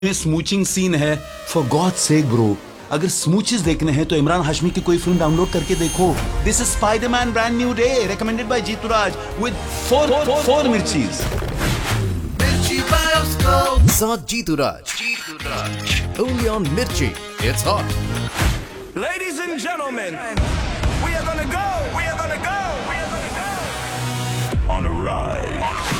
Smooching scene है। For God sake bro, अगर स्मूचेस देखने हैं तो इमरान हाशमी की कोई फिल्म डाउनलोड करके देखो। This is Spiderman brand new day, recommended bye Jitu Raj with four मिर्चीज। साथ जीतू राज only on Mirchi. It's hot. Ladies and gentlemen, we are gonna go on a ride.